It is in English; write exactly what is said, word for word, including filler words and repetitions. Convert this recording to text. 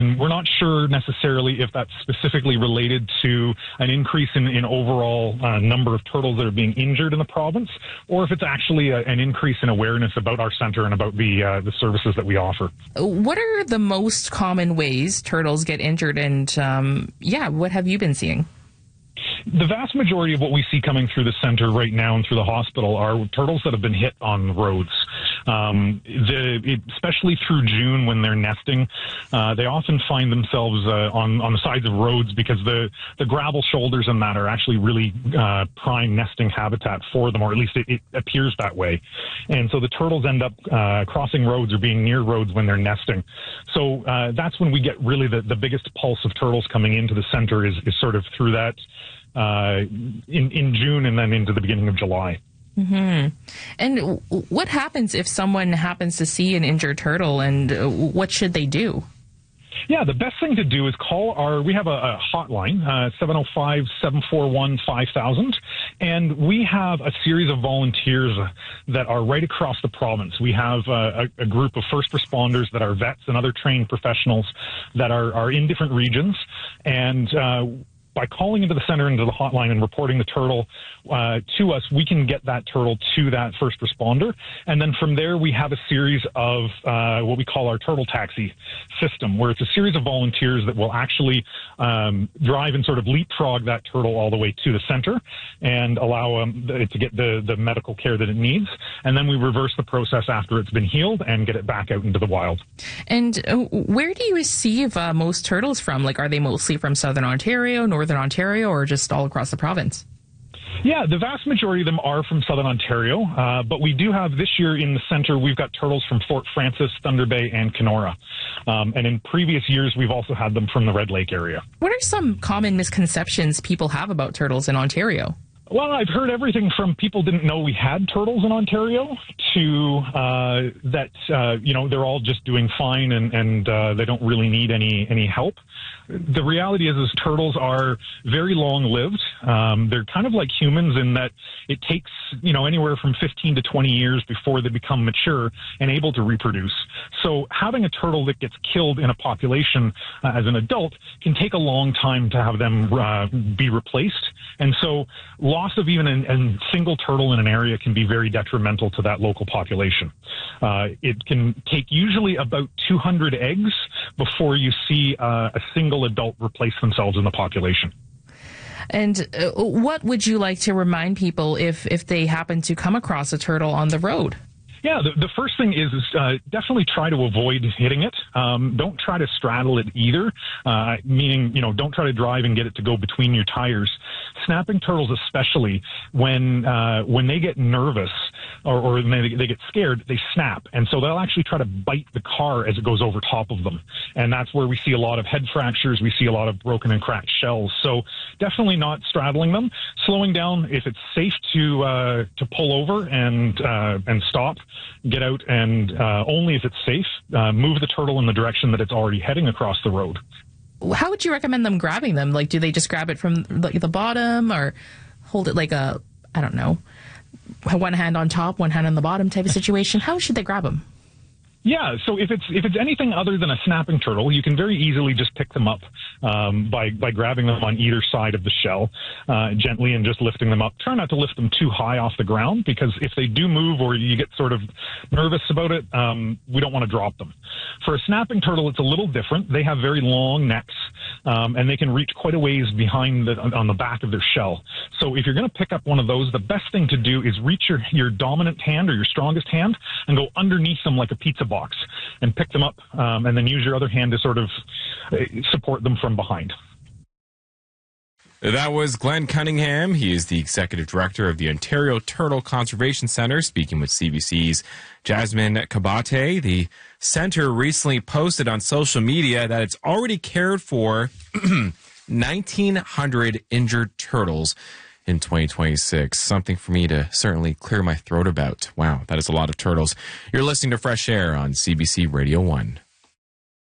And we're not sure necessarily if that's specifically related to an increase in, in overall uh, number of turtles that are being injured in the province, or if it's actually a, an increase in awareness about our center and about the uh, the services that we offer. What are the most common ways turtles get injured, and um, yeah, what have you been seeing? The vast majority of what we see coming through the center right now and through the hospital are turtles that have been hit on roads. Um, the, it, especially through June when they're nesting, uh, they often find themselves uh, on, on the sides of roads because the, the gravel shoulders and that are actually really uh, prime nesting habitat for them, or at least it, it appears that way. And so the turtles end up uh, crossing roads or being near roads when they're nesting. So uh, that's when we get really the, the biggest pulse of turtles coming into the center is, is sort of through that uh, in, in June and then into the beginning of July. Mm-hmm. And what happens if someone happens to see an injured turtle, and what should they do? Yeah, the best thing to do is call our, we have a, a hotline, uh, seven oh five, seven four one, five thousand, and we have a series of volunteers that are right across the province. We have uh, a, a group of first responders that are vets and other trained professionals that are, are in different regions, and uh, by calling into the center, into the hotline, and reporting the turtle uh, to us, we can get that turtle to that first responder. And then from there, we have a series of uh, what we call our turtle taxi system, where it's a series of volunteers that will actually um, drive and sort of leapfrog that turtle all the way to the center and allow um, it to get the, the medical care that it needs. And then we reverse the process after it's been healed and get it back out into the wild. And uh, where do you receive uh, most turtles from? Like, are they mostly from Southern Ontario, Northern Ontario, or just all across the province? Yeah, the vast majority of them are from Southern Ontario, uh, but we do have this year in the center, we've got turtles from Fort Frances, Thunder Bay, and Kenora. Um, and in previous years, we've also had them from the Red Lake area. What are some common misconceptions people have about turtles in Ontario? Well, I've heard everything from people didn't know we had turtles in Ontario to uh, that, uh, you know, they're all just doing fine and, and uh, they don't really need any, any help. The reality is, is turtles are very long-lived. Um, they're kind of like humans in that it takes, you know, anywhere from fifteen to twenty years before they become mature and able to reproduce. So having a turtle that gets killed in a population uh, as an adult can take a long time to have them uh, be replaced. And so loss of even a, a single turtle in an area can be very detrimental to that local population. Uh, it can take usually about two hundred eggs before you see uh, a single adult replace themselves in the population. And uh, what would you like to remind people if, if they happen to come across a turtle on the road? Yeah, the, the first thing is, is uh, definitely try to avoid hitting it. Um, don't try to straddle it either, uh, meaning, you know, don't try to drive and get it to go between your tires. Snapping turtles, especially when uh, when they get nervous or, or when they, they get scared, they snap. And so they'll actually try to bite the car as it goes over top of them. And that's where we see a lot of head fractures. We see a lot of broken and cracked shells. So definitely not straddling them. Slowing down if it's safe to uh, to pull over and uh, and stop. Get out, and uh, only if it's safe, uh, move the turtle in the direction that it's already heading across the road. How would you recommend them grabbing them? Like, do they just grab it from like the bottom, or hold it like a, I don't know, one hand on top, one hand on the bottom type of situation? How should they grab them? Yeah, so if it's if it's anything other than a snapping turtle, you can very easily just pick them up um, by by grabbing them on either side of the shell uh, gently and just lifting them up. Try not to lift them too high off the ground, because if they do move or you get sort of nervous about it, um, we don't want to drop them. For a snapping turtle, it's a little different. They have very long necks, um, and they can reach quite a ways behind the, on the back of their shell. So if you're going to pick up one of those, the best thing to do is reach your, your dominant hand or your strongest hand and go underneath them like a pizza box and pick them up, um, and then use your other hand to sort of uh, support them from behind. That was Glenn Cunningham. He is the Executive Director of the Ontario Turtle Conservation Centre, speaking with C B C's Jasmine Kabate. The centre recently posted on social media that it's already cared for nineteen hundred injured turtles in twenty twenty-six. Something for me to certainly clear my throat about. Wow, that is a lot of turtles. You're listening to Fresh Air on C B C Radio one.